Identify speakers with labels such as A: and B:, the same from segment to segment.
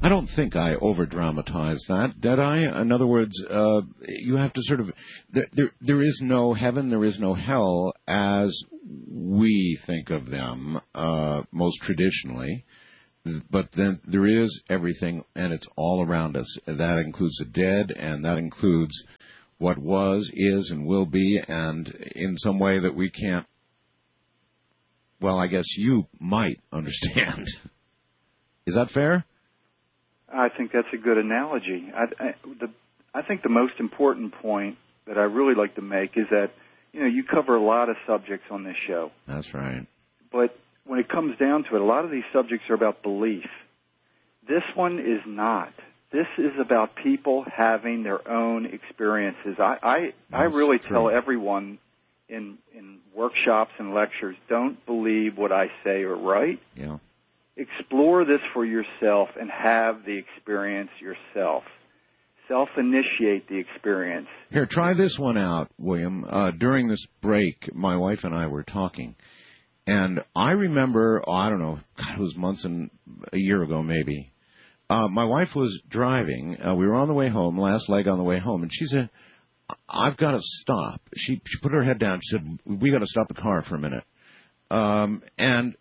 A: I don't think I over-dramatized that, did I? In other words, you have to sort of... There is no heaven, there is no hell as we think of them most traditionally. But then there is everything, and it's all around us. That includes the dead, and that includes what was, is, and will be, and in some way that we can't... Well, I guess you might understand. Is that fair?
B: I think that's a good analogy. I think the most important point that I really like to make is that, you cover a lot of subjects on this show.
A: That's right.
B: But when it comes down to it, a lot of these subjects are about belief. This one is not. This is about people having their own experiences. I really tell everyone in workshops and lectures, don't believe what I say or write.
A: Yeah.
B: Explore this for yourself and have the experience yourself. Self-initiate the experience.
A: Here, try this one out, William. During this break, my wife and I were talking, and I remember, I don't know, God, it was months and a year ago maybe. My wife was driving. We were on the way home, last leg on the way home, and she said, I've got to stop. She put her head down. She said, we got to stop the car for a minute. And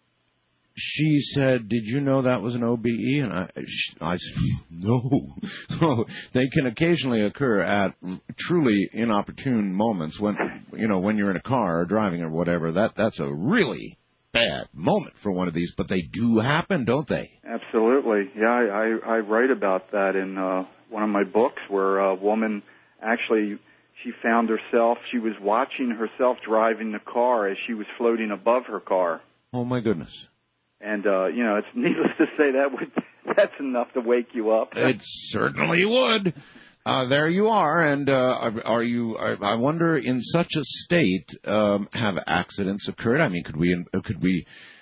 A: she said, did you know that was an OBE? And I said, no. So they can occasionally occur at truly inopportune moments when you're in a car or driving or whatever. That's a really bad moment for one of these, but they do happen, don't they?
B: Absolutely. Yeah, I write about that in one of my books where a woman actually, she found herself, she was watching herself driving the car as she was floating above her car.
A: Oh, my goodness.
B: And, it's needless to say that's enough to wake you up.
A: It certainly would. There you are. And are you? I wonder, in such a state, have accidents occurred? I mean, could we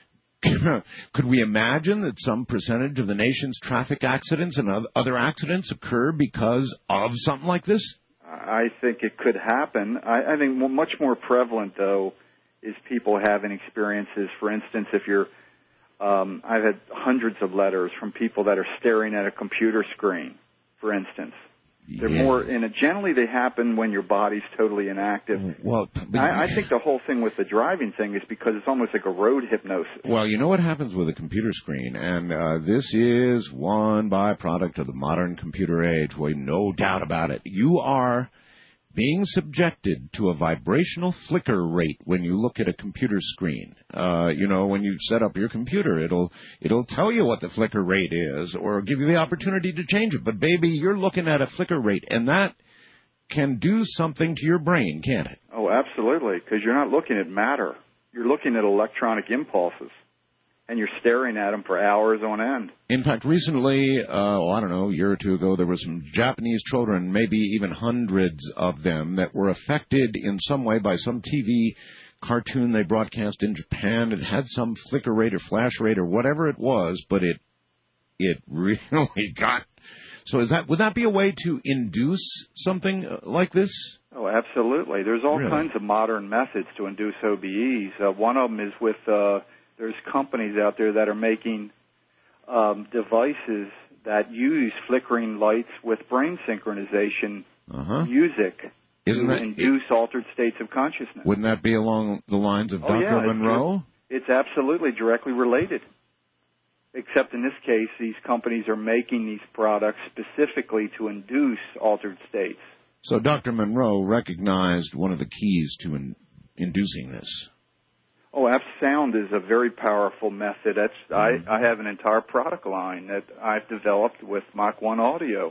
A: imagine that some percentage of the nation's traffic accidents and other accidents occur because of something like this?
B: I think it could happen. I think much more prevalent, though, is people having experiences. For instance, if you're I've had hundreds of letters from people that are staring at a computer screen, for instance. They're more, and generally they happen when your body's totally inactive.
A: Well,
B: I think the whole thing with the driving thing is because it's almost like a road hypnosis.
A: Well, you know what happens with a computer screen, and this is one byproduct of the modern computer age, well, no doubt about it. You are being subjected to a vibrational flicker rate when you look at a computer screen. When you set up your computer, it'll tell you what the flicker rate is or give you the opportunity to change it. But, baby, you're looking at a flicker rate, and that can do something to your brain, can't it?
B: Oh, absolutely, because you're not looking at matter. You're looking at electronic impulses, and you're staring at them for hours on end.
A: In fact, recently, I don't know, a year or two ago, there were some Japanese children, maybe even hundreds of them, that were affected in some way by some TV cartoon they broadcast in Japan. It had some flicker rate or flash rate or whatever it was, but it really got... So would that be a way to induce something like this?
B: Oh, absolutely. There's all kinds of modern methods to induce OBEs. One of them is with... There's companies out there that are making devices that use flickering lights with brain synchronization music to induce altered states of consciousness.
A: Wouldn't that be along the lines of Dr. Monroe?
B: It's absolutely directly related. Except in this case, these companies are making these products specifically to induce altered states.
A: So Dr. Monroe recognized one of the keys to inducing this.
B: Oh, sound is a very powerful method. I have an entire product line that I've developed with Mach 1 Audio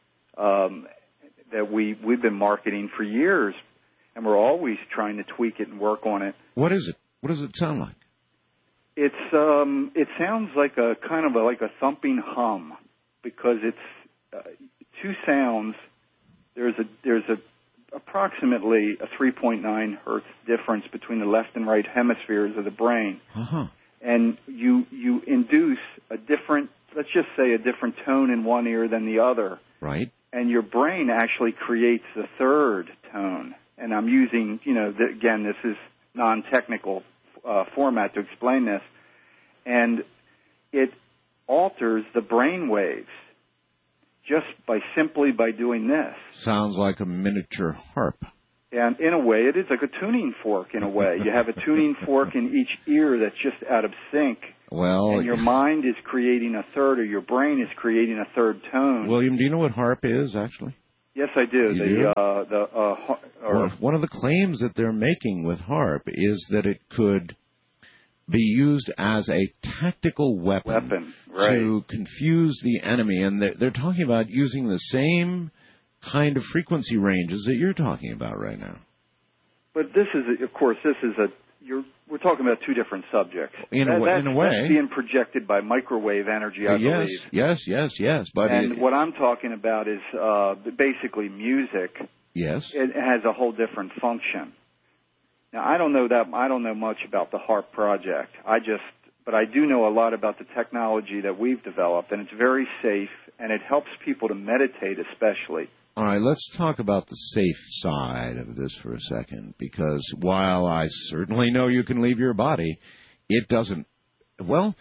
B: that we've been marketing for years, and we're always trying to tweak it and work on it.
A: What is it? What does it sound like?
B: It sounds like a kind of like a thumping hum because it's two sounds. There's approximately a 3.9 hertz difference between the left and right hemispheres of the brain. And you induce a different, let's just say a different tone in one ear than the other.
A: Right.
B: And your brain actually creates the third tone. And I'm using, again, this is non-technical format to explain this. And alters the brain waves just simply by doing this.
A: Sounds like a miniature harp.
B: And in a way, it is like a tuning fork in a way. You have a tuning fork in each ear that's just out of sync.
A: Well,
B: and your mind is creating a third, or your brain is creating a third tone.
A: William, do you know what harp is, actually?
B: Yes, I do.
A: One of the claims that they're making with harp is that it could be used as a tactical weapon
B: right.
A: to confuse the enemy. And they're talking about using the same kind of frequency ranges that you're talking about right now.
B: But this is, of course, we're talking about two different subjects.
A: In a way.
B: That's being projected by microwave energy, I believe.
A: Yes. But
B: what I'm talking about is basically music.
A: Yes.
B: It has a whole different function. Now, I don't know much about the HARP project. But I do know a lot about the technology that we've developed, and it's very safe, and it helps people to meditate especially.
A: All right, let's talk about the safe side of this for a second, because while I certainly know you can leave your body, it doesn't, well,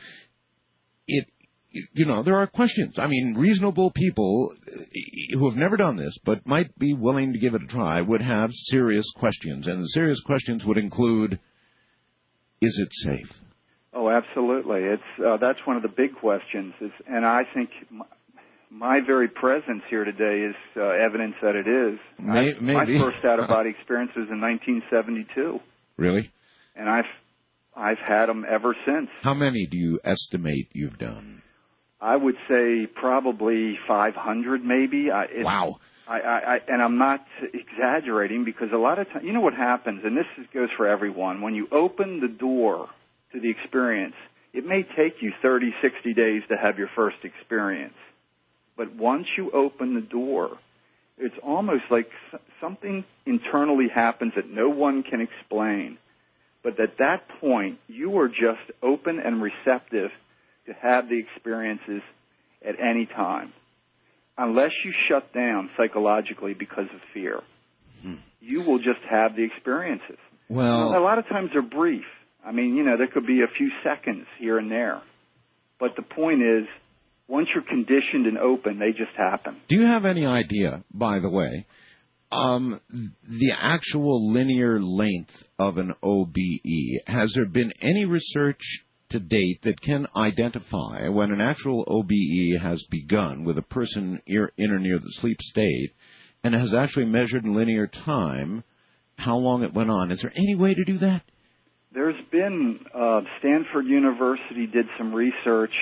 A: there are questions. I mean, reasonable people who have never done this but might be willing to give it a try would have serious questions, and the serious questions would include, is it safe?
B: Oh, absolutely. That's one of the big questions, and I think my very presence here today is evidence that it is.
A: Maybe.
B: My first out-of-body experience was in 1972.
A: Really?
B: And I've had them ever since.
A: How many do you estimate you've done?
B: I would say probably 500, maybe.
A: Wow.
B: And I'm not exaggerating, because a lot of times, you know what happens, and this goes for everyone, when you open the door to the experience, it may take you 30, 60 days to have your first experience. But once you open the door, it's almost like something internally happens that no one can explain. But at that point, you are just open and receptive to have the experiences at any time. Unless you shut down psychologically because of fear, you will just have the experiences.
A: Well,
B: a lot of times they're brief. I mean, there could be a few seconds here and there. But the point is, once you're conditioned and open, they just happen.
A: Do you have any idea, by the way, the actual linear length of an OBE? Has there been any research to date that can identify when an actual OBE has begun with a person in or near the sleep state and has actually measured in linear time how long it went on? Is there any way to do that?
B: There's been, Stanford University did some research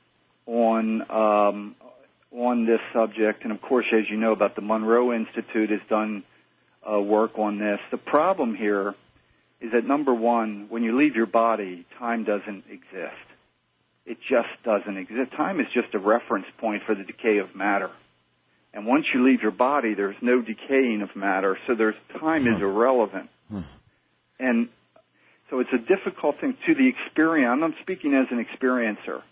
B: on this subject, and of course, as you know, about the Monroe Institute has done work on this. The problem here is that, number one, when you leave your body, time doesn't exist. It just doesn't exist. Time is just a reference point for the decay of matter. And once you leave your body, there's no decaying of matter, so time is irrelevant. And so it's a difficult thing to the experience. I'm speaking as an experiencer.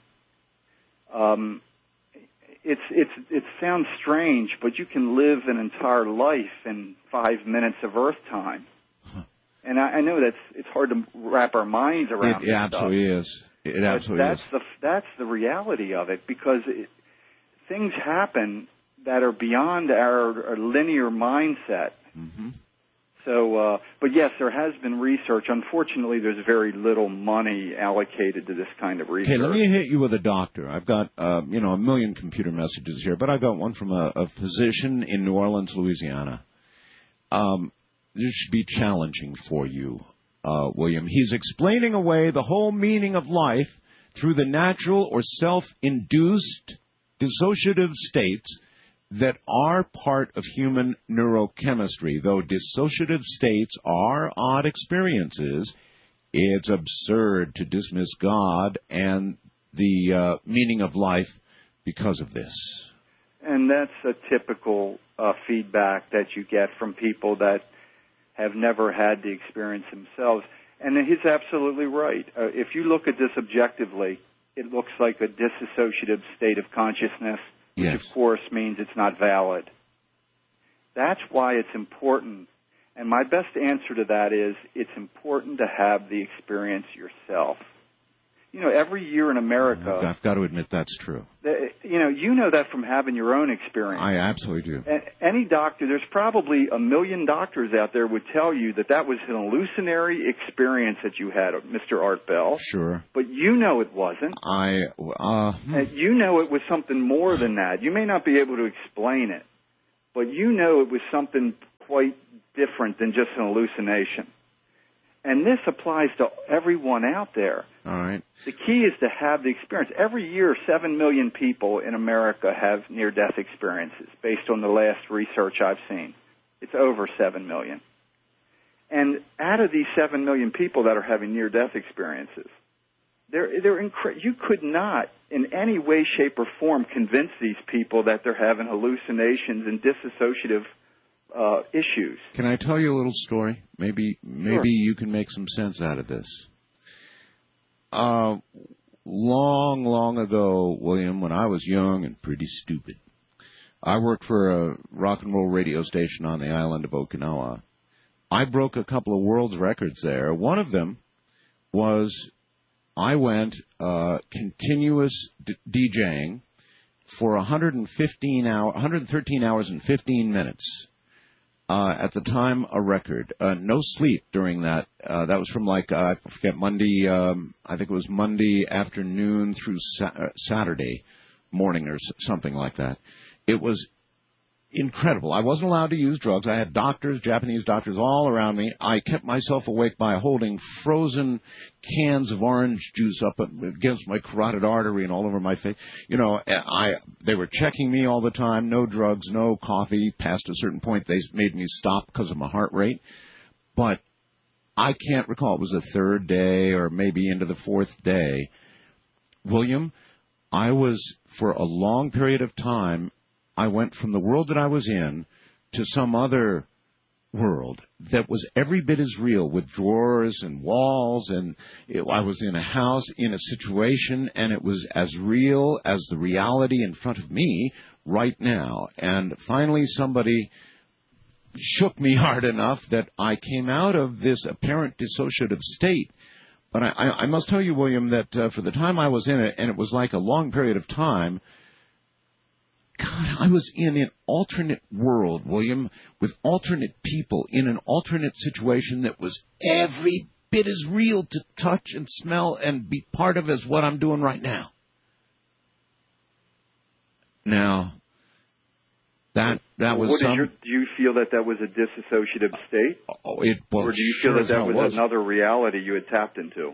B: It sounds strange, but you can live an entire life in 5 minutes of Earth time. And I know it's hard to wrap our minds around.
A: It absolutely is. It absolutely is.
B: That's the reality of it, because things happen that are beyond our linear mindset.
A: Mm-hmm.
B: So, but yes, there has been research. Unfortunately, there's very little money allocated to this kind of research.
A: Okay, let me hit you with a doctor. I've got, a million computer messages here, but I've got one from a physician in New Orleans, Louisiana. This should be challenging for you, William. He's explaining away the whole meaning of life through the natural or self-induced dissociative states that are part of human neurochemistry. Though dissociative states are odd experiences, it's absurd to dismiss God and the meaning of life because of this.
B: And that's a typical feedback that you get from people that have never had the experience themselves. And he's absolutely right. If you look at this objectively, it looks like a dissociative state of consciousness, which
A: yes.
B: of course means it's not valid. That's why it's important. And my best answer to that is it's important to have the experience yourself. every year in America.
A: I've got to admit that's true.
B: You know that from having your own experience.
A: I absolutely do.
B: Any doctor, there's probably 1 million doctors out there would tell you that was an hallucinatory experience that you had, Mr. Art Bell.
A: Sure.
B: But you know it wasn't. You know it was something more than that. You may not be able to explain it, but you know it was something quite different than just an hallucination. And this applies to everyone out there.
A: All right.
B: The key is to have the experience. Every year, 7 million people in America have near-death experiences, based on the last research I've seen. It's over 7 million. And out of these 7 million people that are having near-death experiences, you could not, in any way, shape, or form, convince these people that they're having hallucinations and dissociative issues.
A: Can I tell you a little story? Maybe
B: Sure.
A: you can make some sense out of this. Long ago, William, when I was young and pretty stupid, I worked for a rock and roll radio station on the island of Okinawa. I broke a couple of world's records there. One of them was I went continuous DJing for 113 hours and 15 minutes. At the time, a record. No sleep during that. That was from I forget, Monday, I think it was Monday afternoon through Saturday morning or something like that. It was incredible. I wasn't allowed to use drugs. I had doctors, Japanese doctors all around me. I kept myself awake by holding frozen cans of orange juice up against my carotid artery and all over my face. They were checking me all the time. No drugs, no coffee. Past a certain point, they made me stop because of my heart rate. But I can't recall. It was the third day or maybe into the fourth day. William, I was, for a long period of time, I went from the world that I was in to some other world that was every bit as real, with drawers and walls, and I was in a house, in a situation, and it was as real as the reality in front of me right now. And finally somebody shook me hard enough that I came out of this apparent dissociative state. But I must tell you, William, that for the time I was in it, and it was like a long period of time, God, I was in an alternate world, William, with alternate people in an alternate situation that was every bit as real to touch and smell and be part of as what I'm doing right now. Now, that was
B: do you feel that was a dissociative state?
A: Oh, it was.
B: Or do you feel that was another reality you had tapped into?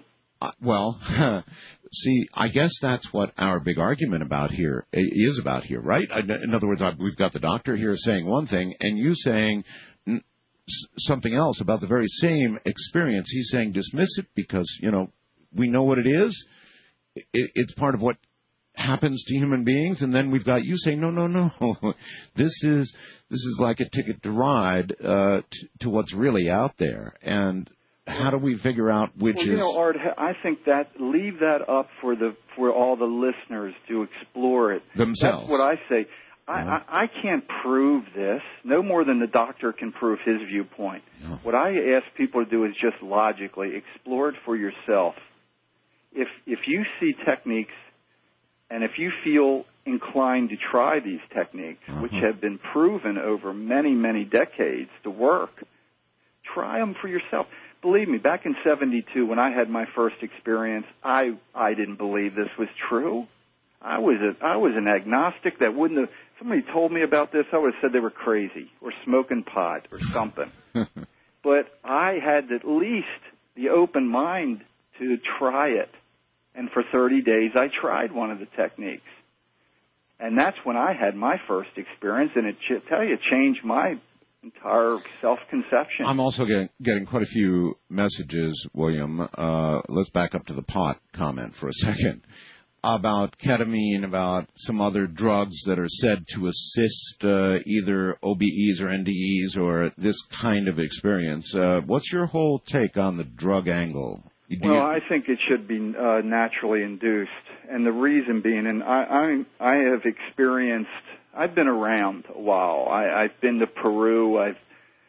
A: See, I guess that's what our big argument is about here, right? In other words, we've got the doctor here saying one thing, and you saying something else about the very same experience. He's saying dismiss it because, we know what it is. It's part of what happens to human beings, and then we've got you saying, no. This is like a ticket to ride to what's really out there. And how do we figure out which is...
B: Art, I think leave that up for all the listeners to explore it
A: themselves.
B: That's what I say. I can't prove this, no more than the doctor can prove his viewpoint.
A: Yeah.
B: What I ask people to do is just logically explore it for yourself. If you see techniques, and if you feel inclined to try these techniques, which have been proven over many, many decades to work, try them for yourself. Believe me, back in '72 when I had my first experience, I didn't believe this was true. I was an agnostic that wouldn't have. Somebody told me about this, I would have said they were crazy or smoking pot or something. But I had at least the open mind to try it. And for 30 days, I tried one of the techniques. And that's when I had my first experience, and it changed my entire self-conception.
A: I'm also getting quite a few messages, William. Let's back up to the pot comment for a second. About ketamine, about some other drugs that are said to assist either OBEs or NDEs or this kind of experience. What's your whole take on the drug angle?
B: I think it should be naturally induced, and the reason being, and I have experienced. I've been around a while. I've been to Peru.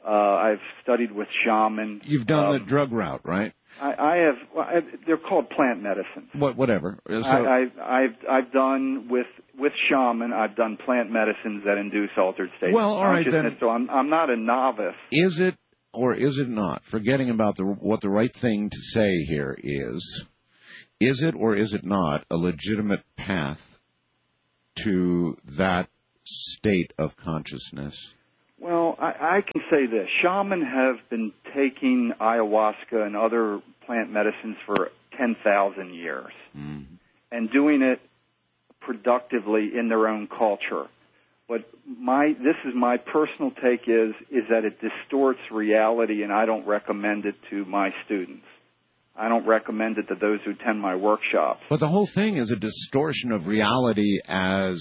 B: I've studied with shaman.
A: You've done the drug route, right?
B: I have. They're called plant medicines.
A: Whatever. So,
B: I've done with shaman. I've done plant medicines that induce altered states of consciousness. Then, so I'm not a novice.
A: Is it or is it not? Forgetting about what the right thing to say here is it or is it not a legitimate path to that state of consciousness?
B: Well, I can say this. Shamans have been taking ayahuasca and other plant medicines for 10,000 years and doing it productively in their own culture. But this is my personal take is that it distorts reality, and I don't recommend it to my students. I don't recommend it to those who attend my workshops.
A: But the whole thing is a distortion of reality as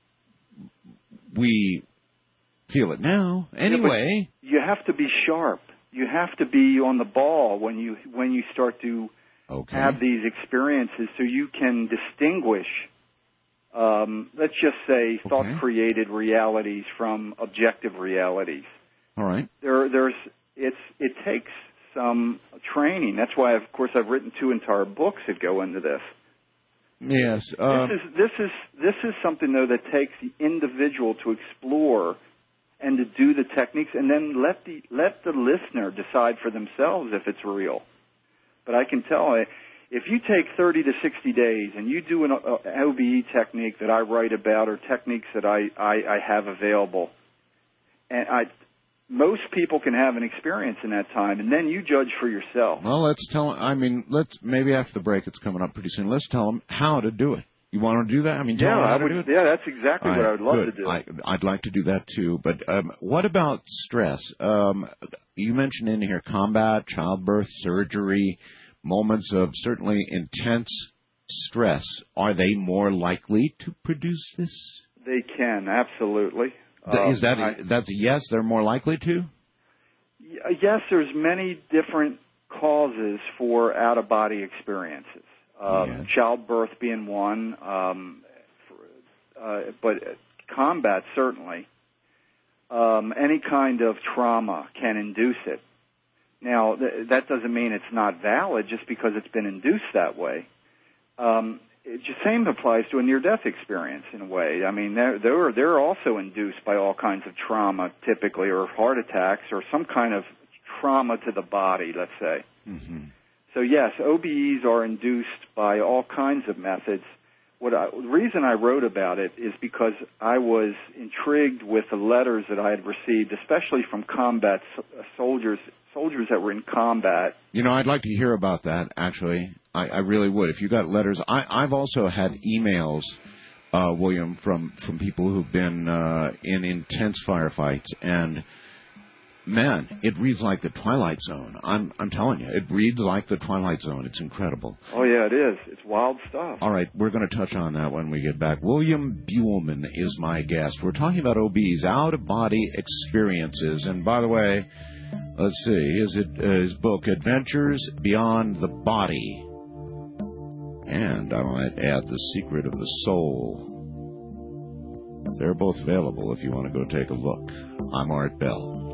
A: we feel it now. Anyway,
B: yeah, you have to be sharp. You have to be on the ball when you start to have these experiences, so you can distinguish. Let's just say thought-created realities from objective realities.
A: All right.
B: It takes some training. That's why, of course, I've written 2 entire books that go into this.
A: Yes.
B: This is something though that takes the individual to explore and to do the techniques, and then let the listener decide for themselves if it's real. But I can tell you, if you take 30 to 60 days and you do an OBE technique that I write about or techniques that I have available, and most people can have an experience in that time, and then you judge for yourself.
A: Well, maybe after the break, it's coming up pretty soon. Let's tell them how to do it. You want to do that? I mean, tell them how to do it?
B: Yeah, that's exactly what I would love to do.
A: I'd like to do that too. But what about stress? You mentioned in here combat, childbirth, surgery, moments of certainly intense stress. Are they more likely to produce this?
B: They can, absolutely.
A: That's a yes? They're more likely to?
B: Yes, there's many different causes for out-of-body experiences. Childbirth being one, but combat certainly. Any kind of trauma can induce it. Now, that doesn't mean it's not valid just because it's been induced that way. The same applies to a near-death experience in a way. I mean, they're also induced by all kinds of trauma, typically, or heart attacks, or some kind of trauma to the body, let's say. Mm-hmm. So yes, OBEs are induced by all kinds of methods. The reason I wrote about it is because I was intrigued with the letters that I had received, especially from combat soldiers that were in combat. You know,
A: I'd like to hear about that, actually. I really would. If you got letters, I've also had emails, William, from people who've been in intense firefights, and man, it reads like the Twilight Zone. I'm telling you, it reads like the Twilight Zone. It's incredible.
B: Oh, yeah, it is. It's wild stuff.
A: All right, we're going to touch on that when we get back. William Buhlman is my guest. We're talking about OBs, out-of-body experiences. And by the way, let's see, his book, Adventures Beyond the Body. And I might add, The Secret of the Soul. They're both available if you want to go take a look. I'm Art Bell.